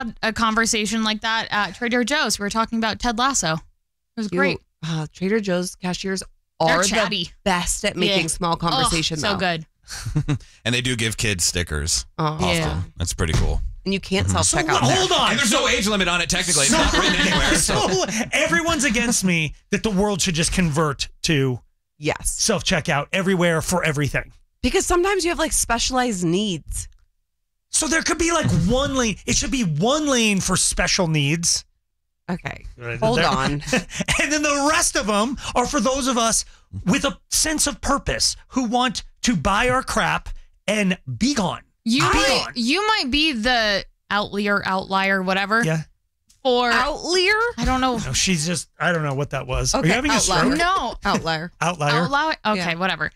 a conversation like that at Trader Joe's. We were talking about Ted Lasso. It was great. Trader Joe's cashiers They're are chatty. the best at making small conversation. So good. And they do give kids stickers. Often. Yeah. That's pretty cool. And you can't self-check out. Hold on. And there's no age limit on it, technically. It's not written anywhere. So everyone's against me that the world should just convert to self-checkout everywhere for everything. Because sometimes you have like specialized needs. So there could be like one lane. It should be one lane for special needs. Okay. Hold on. And then the rest of them are for those of us with a sense of purpose who want to buy our crap and be gone. You might be the outlier, whatever. Yeah. For outlier? I don't know. No, she's just, I don't know what that was. Okay, Are you having a stroke? No. Outlier. Outlier? Okay, whatever.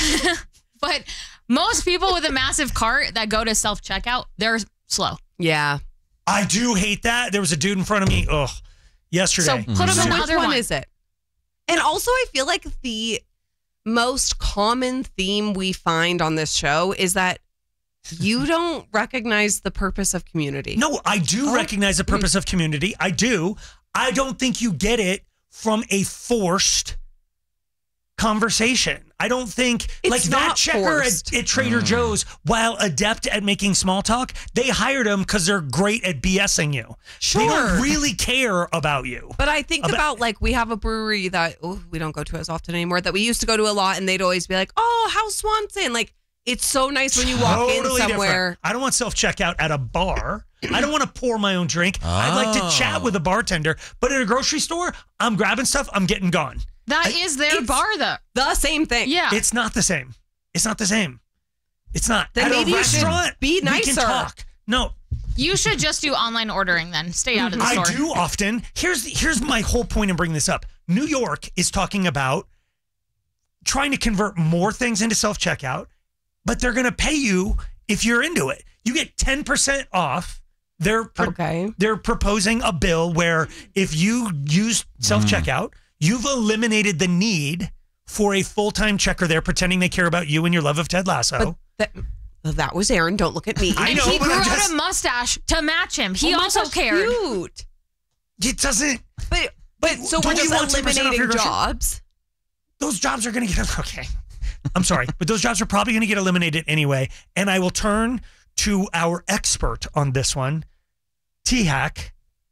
But most people with a massive cart that go to self-checkout, they're slow. Yeah. I do hate that. There was a dude in front of me yesterday. So put him in the other one. one. Is it? And also, I feel like the most common theme we find on this show is that you don't recognize the purpose of community. No, I do recognize the purpose of community. I do. I don't think you get it from a forced conversation. I don't think it's like that checker at Trader Joe's, while adept at making small talk, they hired him because they're great at BSing you. Sure. They don't really care about you. But I think about like we have a brewery that we don't go to as often anymore that we used to go to a lot, and they'd always be like, "Oh, how's Swanson?" Like it's so nice when you walk in somewhere. Different. I don't want self-checkout at a bar. I don't want to pour my own drink. I'd like to chat with a bartender. But at a grocery store, I'm grabbing stuff. I'm getting gone. That is their bar, though. The same thing. Yeah. It's not the same. It's not the same. It's not. Then at maybe a restaurant, be nicer. We can talk. No. You should just do online ordering then. Stay out of the store. I do often. Here's my whole point in bringing this up. New York is talking about trying to convert more things into self-checkout, but they're going to pay you if you're into it. You get 10% off. They're proposing a bill where if you use self-checkout, you've eliminated the need for a full-time checker there pretending they care about you and your love of Ted Lasso. That was Aaron. Don't look at me. I know, he grew out a mustache to match him. He also cared. Cute. It doesn't. But so we're just eliminating jobs. Those jobs are going to get okay. I'm sorry, but those jobs are probably going to get eliminated anyway. And I will turn to our expert on this one, T-Hack.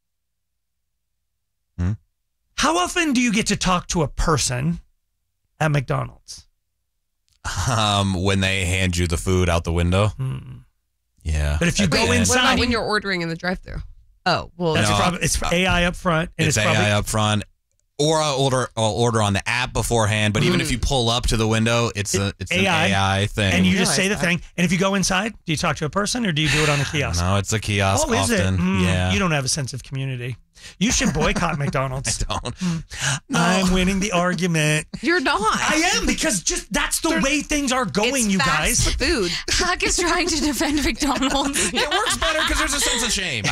How often do you get to talk to a person at McDonald's? When they hand you the food out the window. Yeah. But if you go inside, what about when you're ordering in the drive-thru? Oh, well, that's a problem. It's AI up front. And it's AI up front. Or I'll order on the app beforehand. But even if you pull up to the window, it's an AI thing. And you just say the thing. And if you go inside, do you talk to a person or do you do it on a kiosk? No, it's a kiosk often. Is it? Yeah. You don't have a sense of community. You should boycott McDonald's. I don't. No. I'm winning the argument. You're not. I am, because just that's the way things are going, you guys. Food. Huck is trying to defend McDonald's. It works better because there's a sense of shame.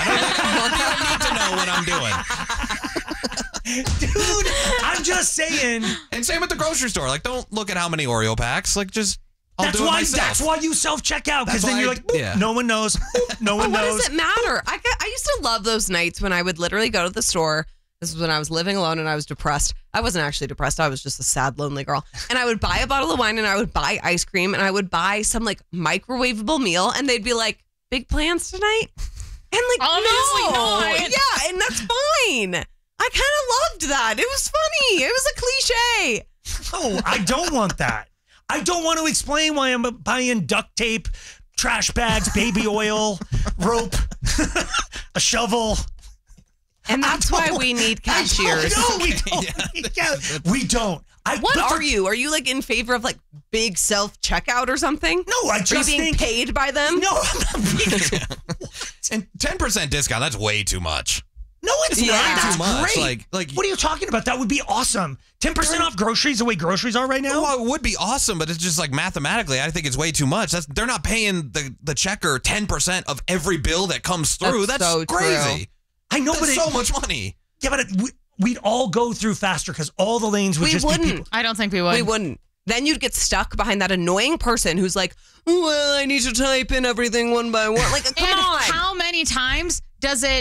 I don't need to know what I'm doing. Dude, I'm just saying. And same with the grocery store. Like, don't look at how many Oreo packs. Like, just I'll do it myself. That's why you self-check out, because then you're like, boop, no one knows. No one knows. What does it matter? I used to love those nights when I would literally go to the store. This was when I was living alone and I was depressed. I wasn't actually depressed. I was just a sad, lonely girl. And I would buy a bottle of wine and I would buy ice cream and I would buy some like microwavable meal and they'd be like, big plans tonight? And like, obviously no. not. Yeah, and that's fine. I kind of loved that. It was funny. It was a cliche. No, I don't want that. I don't want to explain why I'm buying duct tape, trash bags, baby oil, rope, a shovel. And that's why we need cashiers. No, we don't. We don't. What are you? Are you like in favor of like big self-checkout or something? No, I just Are you being paid by them? No, I'm not being And 10% discount, that's way too much. No, it's not. That's too much. great. Like, what are you talking about? That would be awesome. 10% off groceries the way groceries are right now? Well, it would be awesome, but it's just like mathematically, I think it's way too much. They're not paying the checker 10% of every bill that comes through. That's so crazy. True. I know, That's but so much money. Yeah, but we'd all go through faster because all the lanes would just be people. I don't think we would. We wouldn't. Then you'd get stuck behind that annoying person who's like, well, I need to type in everything one by one. Like, come on. How many times does it